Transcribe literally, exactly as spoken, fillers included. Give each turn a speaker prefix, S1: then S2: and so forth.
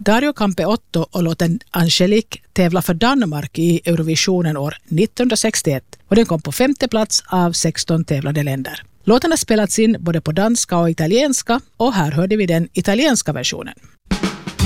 S1: Dario Campeotto och låten Angelique tävlar för Danmark i Eurovisionen år nittonhundrasextioett och den kom på femte plats av sexton tävlande länder. Låten har spelats in både på danska och italienska och här hörde vi den italienska versionen.